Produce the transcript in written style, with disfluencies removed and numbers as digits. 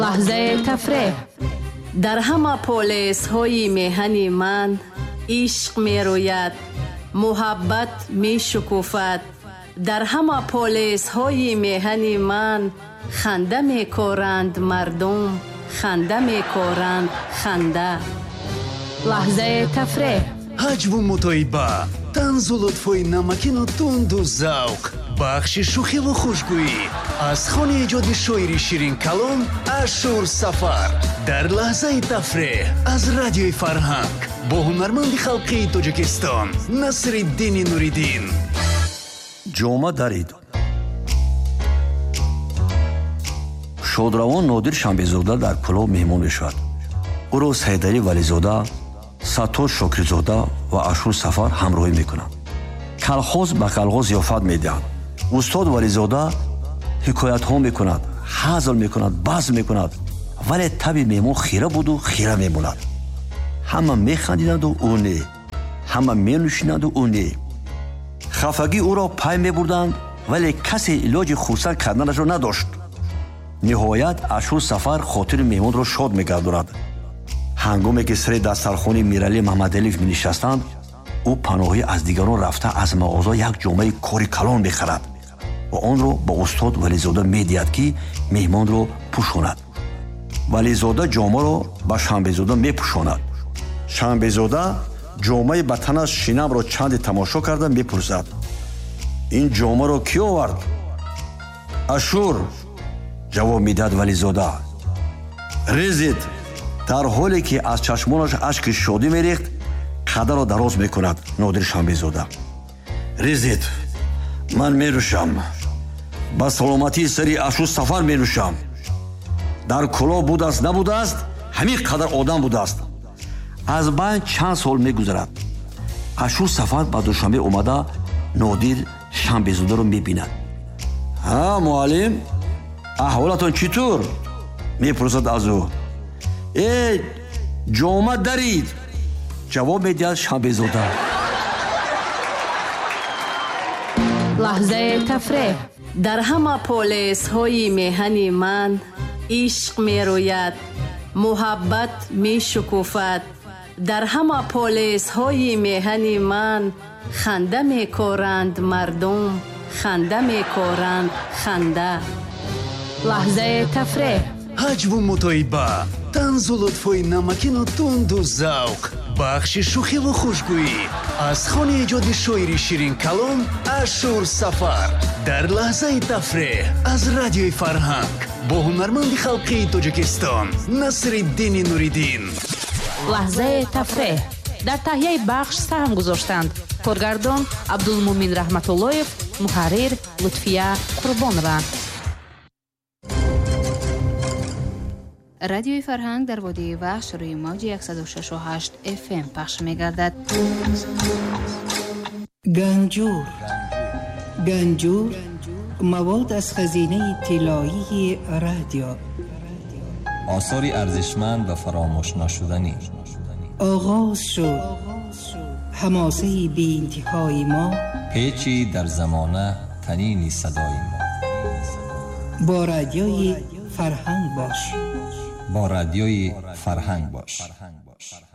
لحظه تفریح. در همه پولیس های میهن من عشق می روید، محبت می شکوفد. در همه پولیس های میهن من خنده می کورند مردم، خنده می کورند خنده. لحظه تفریح. ҳаҷву мутоиба, танзу лутфои намакину тунду завқ, бахши шӯхиву хушгӯӣ аз хони эҷоди шоири Ширин калом Ашур Сафар дар лаҳзаи тафреҳ аз радиои Фарҳанг бо ҳунарманди халқии Тоҷикистон Насриддини Нуриддин. ҷома дарид. шодравон Нодир Шамбезода дар кӯлов меҳмон мешавад. ӯро Сайдари Вализода, Саттор Шокирзода ва Ашур Сафар ҳамроҳӣ мекунанд. калхоз ба калхоз зиёфат медиҳанд. устод Вализода ҳикоятҳо мекунад, ҳазл мекунад, базм мекунад, вале таби меҳмон хира буду хира мемонад. ҳама механдиданду ӯ не, ҳама менӯшиданду ӯ не. хафагӣ ӯро пай мебурданд, вале касе илоҷи хурсанд карданашро надошт. ниҳоят Ашур Сафар хотири меҳмонро шод мегардонад. ҳангоме ки сари дастархони Мирали Маҳмадалиев менишастанд, ӯ паноҳӣ аз дигарон рафта аз мағоза як ҷомаи кори калон мехарад ва онро ба устод Вализода медиҳад ки меҳмонро пӯшонад. Вализода ҷомаро ба Шамбезода мепӯшонад. Шамбезода ҷомаи ба танаш шинамро чанде тамошо карда мепурсад: ин ҷомаро кӣ овард? Ашур, ҷавоб медиҳад Вализода. Резид дар ҳоле ки аз чашмонаш ашки шодӣ мерехт, қадаро дароз мекунад Нодир Шамбезода. Резид, ман менӯшам. ба саломатии сари Ашур Сафар менӯшам. дар кӯлов будааст набудааст, ҳамин қадар одам будааст. аз байн чанд сол мегузарад. Ашур Сафар ба душанбе омада Нодир Шамбезодаро мебинад. ҳа, муаллим, аҳволатон чӣ тур? мепурсад аз ӯ. ҷома дарид, ҷавоб медиҳад Шамбезода. لحظه تفریح. در همه پولیس های میهن من عشق می روید، محبت می شکوفد. در همه پولیس های میهن من خنده می کورند مردم، خنده می کورند خنده. لحظه تفریح. ҳаҷву мутоиба, танзу лутфои намакину тунду завқ, бахши шӯхиву хушгӯӣ аз хони эҷоди шоири Ширин калом Ашур Сафар дар лаҳзаи тафреҳ аз радиои Фарҳанг бо ҳунарманди халқии Тоҷикистон Насриддини Нуриддин. لحظه تفریح. در تهیه بخش سهم گذاشتند کارگردان عبدالمومن رحمتاللهیف، محرر لطفیه قربان‌ران. رادیوی فرهنگ در وادی وحش روی موج 106.8 FM پخش می‌گردد. گنجور مواد از خزینه طلایی رادیو، آثار ارزشمند و فراموش نشدنی. آغاز شد حماسه بی انتهای ما، پیچی در زمانه تنین صدای ما. با رادیوی فرهنگ باش. با رادیوی فرهنگ باش.